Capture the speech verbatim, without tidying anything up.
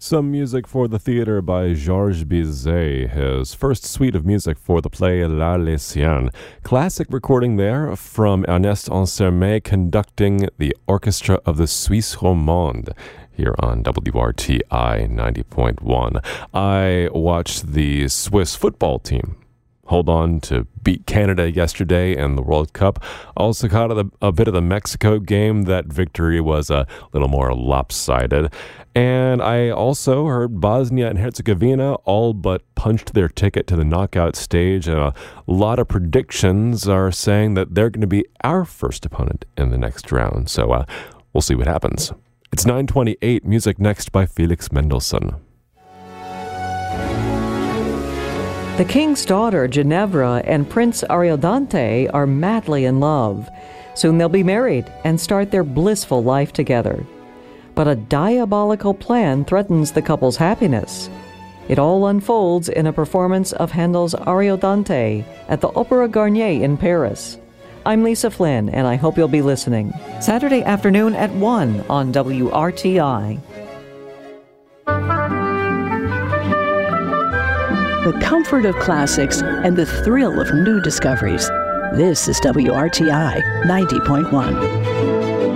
Some music for the theater by Georges Bizet, his first suite of music for the play L'Arlésienne. Classic recording there from Ernest Ansermet conducting the orchestra of the Suisse Romande here on W R T I ninety point one. I watched the Swiss football team hold on to beat Canada yesterday in the World Cup. Also caught a, a bit of the Mexico game. That victory was a little more lopsided. And I also heard Bosnia and Herzegovina all but punched their ticket to the knockout stage. And a lot of predictions are saying that they're going to be our first opponent in the next round. So uh, we'll see what happens. It's nine twenty-eight. Music next by Felix Mendelssohn. The king's daughter, Ginevra, and Prince Ariodante are madly in love. Soon they'll be married and start their blissful life together. But a diabolical plan threatens the couple's happiness. It all unfolds in a performance of Handel's Ariodante at the Opéra Garnier in Paris. I'm Lisa Flynn, and I hope you'll be listening. Saturday afternoon at one on W R T I. The comfort of classics and the thrill of new discoveries. This is W R T I ninety point one.